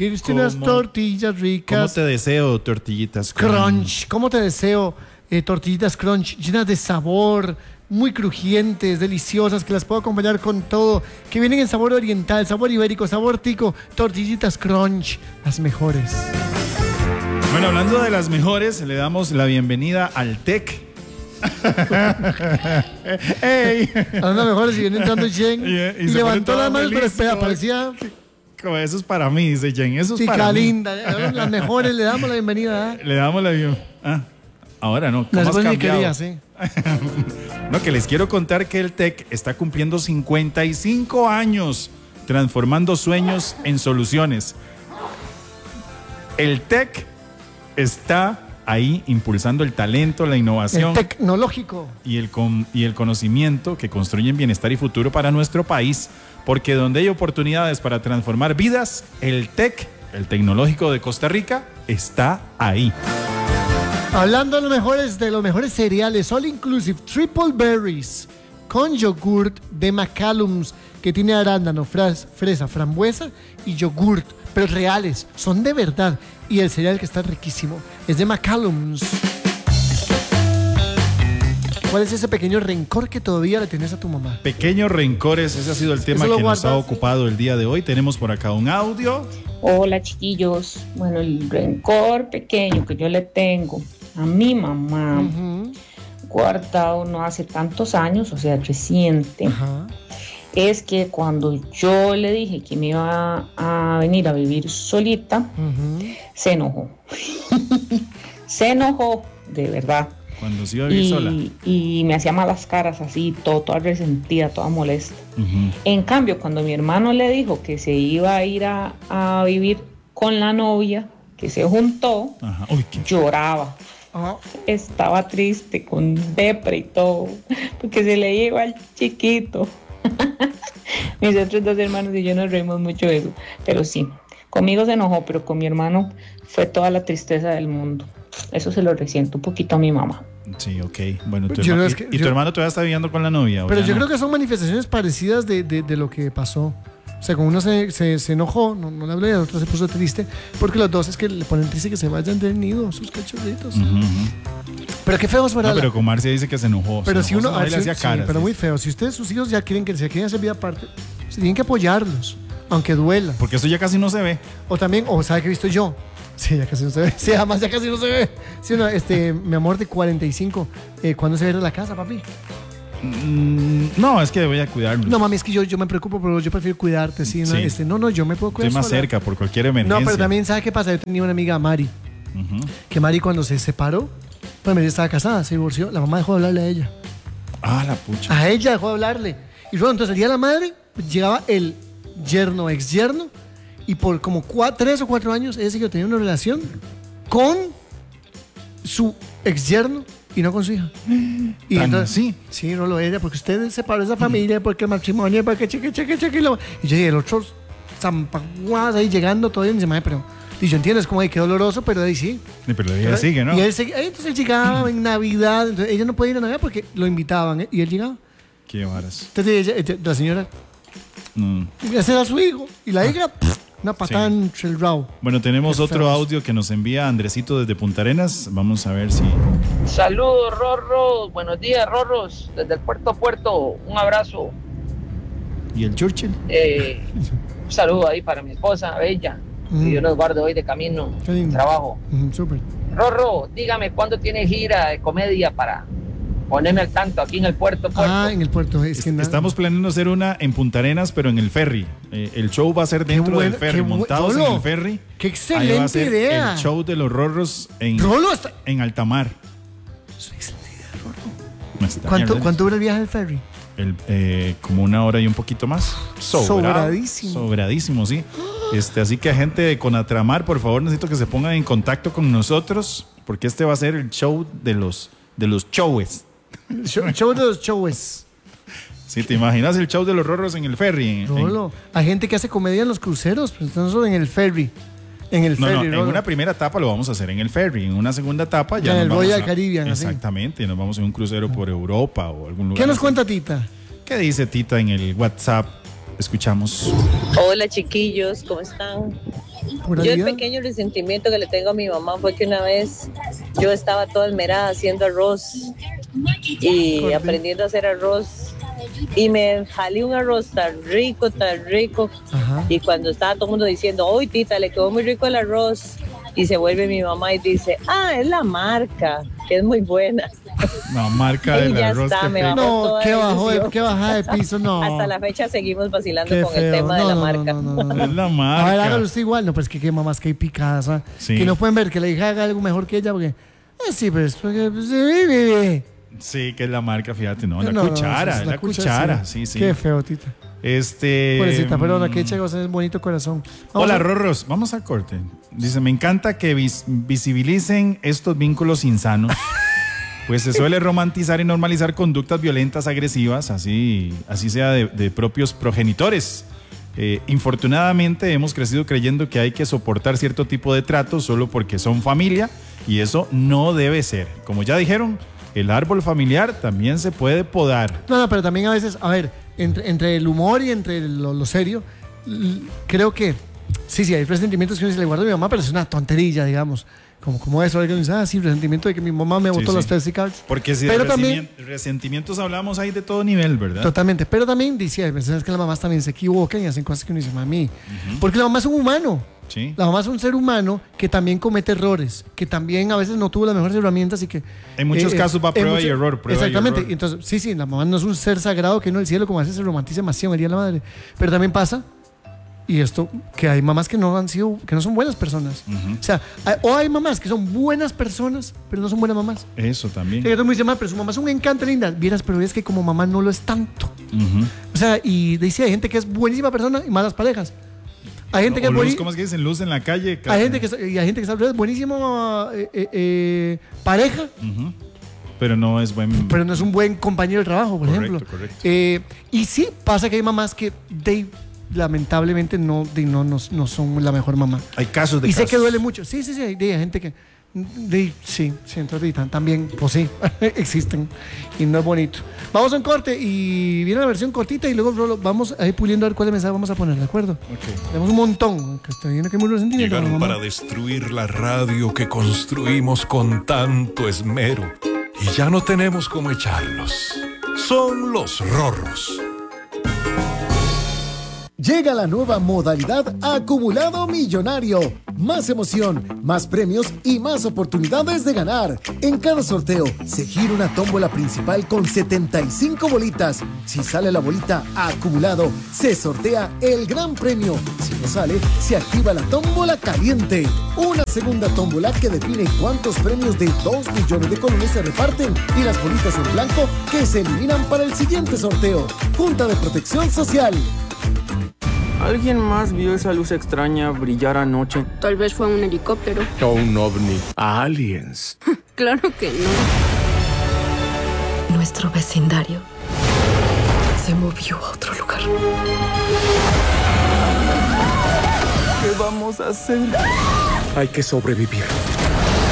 ¿Quieres unas tortillas ricas? ¿Cómo te deseo tortillitas crunch? ¿Cómo te deseo tortillitas crunch llenas de sabor, muy crujientes, deliciosas, que las puedo acompañar con todo, que vienen en sabor oriental, sabor ibérico, sabor tico? Tortillitas crunch, las mejores. Bueno, hablando de las mejores, le damos la bienvenida al TEC. ¡Ey! Hablando de mejores, y viene entrando Jen y levantó las manos, pero espera, parecía... Como eso es para mí, dice Jen, eso es para mí. Linda, las mejores, le damos la bienvenida. Le damos la bienvenida. Ahora no, ¿cómo has cambiado? Sí. No, que les quiero contar que el TEC está cumpliendo 55 años transformando sueños en soluciones. El TEC está ahí impulsando el talento, la innovación, el tecnológico y el conocimiento que construyen bienestar y futuro para nuestro país, porque donde hay oportunidades para transformar vidas, el TEC, el Tecnológico de Costa Rica, está ahí. Hablando de los mejores cereales, All Inclusive Triple Berries con yogurt de McCallum's, que tiene arándano, fresa, frambuesa y yogurt, pero reales, son de verdad. Y el cereal, que está riquísimo, es de McCallum's. ¿Cuál es ese pequeño rencor que todavía le tienes a tu mamá? Pequeños rencores, ese ha sido el tema que nos ha ocupado el día de hoy. Tenemos por acá un audio. Hola, chiquillos. Bueno, el rencor pequeño que yo le tengo a mi mamá, guardado no hace tantos años, o sea, reciente, es que cuando yo le dije que me iba a venir a vivir solita, se enojó. Se enojó, de verdad. Cuando se iba a vivir sola. Y me hacía malas caras así, toda resentida, toda molesta. En cambio, cuando mi hermano le dijo que se iba a ir a vivir con la novia, que se juntó, lloraba. Estaba triste, con depre y todo, porque se le llegó al chiquito. Mis otros dos hermanos y yo nos reímos mucho de eso. Pero sí, conmigo se enojó, pero con mi hermano fue toda la tristeza del mundo. Eso se lo resiento un poquito a mi mamá. Sí, ok. Bueno, tu hermano todavía está viviendo con la novia. Pero yo creo que son manifestaciones parecidas de lo que pasó. O sea, como uno se enojó, no le hablé, el otro se puso triste, porque los dos es que le ponen triste que se vayan del nido, sus cachorritos. Pero qué feo es verdad. No, pero con Marcia dice que se enojó. Pero si uno le hacía caras, pero muy feo. Si ustedes, sus hijos, ya quieren que se quieren hacer vida aparte, tienen que apoyarlos, aunque duela. Porque eso ya casi no se ve. O también, ¿sabe qué he visto yo? Sí, ya casi no se ve. Sí, además ya casi no se ve. Sí, mi amor de 45, ¿cuándo se ve la casa, papi? No, es que voy a cuidarlos. No, mami, es que yo me preocupo, pero yo prefiero cuidarte, ¿sí? Sí. No, yo me puedo cuidar. Estoy más sola. cerca por cualquier emergencia. No, pero también, ¿sabes qué pasa? Yo tenía una amiga, Mari, que Mari cuando se separó, pues ella estaba casada, se divorció, la mamá dejó de hablarle a ella. Ah, la pucha. A ella dejó de hablarle. Y luego, entonces, el día de la madre, llegaba el yerno, ex yerno, y por como 3 o 4 años, ella siguió teniendo una relación con su ex yerno y no con su hija. Y entonces, sí, no lo era, porque usted separó esa familia, porque el matrimonio, porque cheque. Y yo dije, el otro zampaguas ahí llegando todavía, y me dice, madre, pero... Y yo entiendo, es como, qué doloroso, pero ahí sí. Pero ella sigue, ¿no? Y entonces él llegaba en Navidad, entonces ella no podía ir a Navidad porque lo invitaban, y él llegaba. Qué varas. Entonces la señora, ese era su hijo, y la hija, una patada entre el rabo. Bueno, tenemos otro audio que nos envía Andresito desde Punta Arenas. Vamos a ver si... Saludos, Rorros. Buenos días, Rorros. Desde el puerto a puerto. Un abrazo. ¿Y el Churchill? Un saludo ahí para mi esposa, Bella. Que Dios nos guarde hoy de camino, trabajo. Súper. Rorro, dígame, ¿cuándo tiene gira de comedia para ponerme al tanto aquí en el puerto? En el puerto. Estamos planeando hacer una en Punta Arenas, pero en el ferry. El show va a ser dentro del ferry, montados en el ferry. ¡Qué excelente va a ser idea! El show de los Rorros en alta mar. Es una excelente idea, Rorro. ¿Cuánto dura el viaje del ferry? Como 1 hora y un poquito más. Sobradísimo, sí. Así que gente de Conatramar, por favor, necesito que se pongan en contacto con nosotros, porque este va a ser el show de los showes. Show de los showes. Sí, ¿te imaginas el show de los Rorros en el ferry? Hay gente que hace comedia en los cruceros, pero no solo en el ferry. En una primera etapa lo vamos a hacer en el ferry. En una segunda etapa ya en el Royal Caribbean. Exactamente, nos vamos en un crucero por Europa o algún lugar. ¿Qué nos cuenta Tita? ¿Qué dice Tita en el WhatsApp? Escuchamos. Hola chiquillos, ¿cómo están? Yo el pequeño resentimiento que le tengo a mi mamá fue que una vez yo estaba toda esmerada haciendo arroz y aprendiendo a hacer arroz y me jalé un arroz tan rico. Ajá. Y cuando estaba todo el mundo diciendo, ¡uy, tita, le quedó muy rico el arroz! Y se vuelve mi mamá y dice, es la marca, que es muy buena. La marca del arroz. No, qué bajada de piso, no. Hasta la fecha seguimos vacilando con el tema de la marca. No. Es la marca. A ver, hágalo usted igual. No, pero es que qué mamás que hay picadas, ¿ah? Sí. Que no pueden ver que la hija haga algo mejor que ella, porque... sí, pero es porque... Sí, que es la marca, fíjate, no, la cuchara, la cuchara, sí. Qué feo, tita. Pobrecita, pero la que echa cosas es bonito corazón. Hola, Rorros, vamos a corte. Dice, me encanta que visibilicen estos vínculos insanos, pues se suele romantizar y normalizar conductas violentas, agresivas, así sea de propios progenitores. Infortunadamente hemos crecido creyendo que hay que soportar cierto tipo de tratos solo porque son familia, y eso no debe ser. Como ya dijeron, el árbol familiar también se puede podar. No, pero también a veces, a ver, entre el humor y entre lo serio, creo que sí, hay resentimientos que uno se le guarda a mi mamá, pero es una tontería, digamos. Como eso, alguien dice, sí, resentimiento de que mi mamá me botó los testicles. Porque si pero de resentimientos hablamos ahí de todo nivel, ¿verdad? Totalmente, pero también dice, hay veces que las mamás también se equivocan y hacen cosas que uno dice, mami, porque la mamá es un humano. Sí. La mamá es un ser humano que también comete errores, que también a veces no tuvo las mejores herramientas y que... En muchos casos va prueba y error. Exactamente. Y error. Entonces, sí, la mamá no es un ser sagrado que no del cielo, como a veces se romantiza demasiado el día de la madre. Pero también pasa, y esto, que hay mamás que no son buenas personas. O sea, hay mamás que son buenas personas, pero no son buenas mamás. Eso también. Todo muy dice, pero su mamá es un encanto, linda. Vieras, pero es que como mamá no lo es tanto. O sea, y dice, hay gente que es buenísima persona y malas parejas. Hay gente que es ¿cómo es que dicen? Luz en la calle. Hay gente que es buenísimo pareja. Pero no es un buen compañero de trabajo, por ejemplo. Correcto. Y sí, pasa que hay mamás que lamentablemente no son la mejor mamá. Hay casos de y casos. sé que duele mucho. Sí, hay gente que... entonces también, pues sí, existen y no es bonito. Vamos a un corte y viene la versión cortita y luego vamos a ir puliendo a ver cuál mensaje vamos a poner, ¿de acuerdo? Okay. Tenemos un montón, que está bien, que muy resentimiento. Llegaron para destruir la radio que construimos con tanto esmero y ya no tenemos cómo echarlos. Son los Rorros. Llega la nueva modalidad Acumulado Millonario. Más emoción, más premios y más oportunidades de ganar. En cada sorteo se gira una tómbola principal con 75 bolitas. Si sale la bolita acumulado, se sortea el gran premio. Si no sale, se activa la tómbola caliente. Una segunda tómbola que define cuántos premios de 2 millones de colones se reparten y las bolitas en blanco que se eliminan para el siguiente sorteo. Junta de Protección Social. ¿Alguien más vio esa luz extraña brillar anoche? Tal vez fue un helicóptero. O un ovni. Aliens. Claro que no. Nuestro vecindario se movió a otro lugar. ¿Qué vamos a hacer? Hay que sobrevivir.